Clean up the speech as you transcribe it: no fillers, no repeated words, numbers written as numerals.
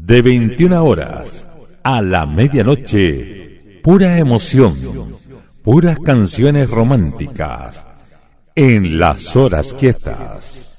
De 21 horas a la medianoche, pura emoción, puras canciones románticas en Las Horas Quietas.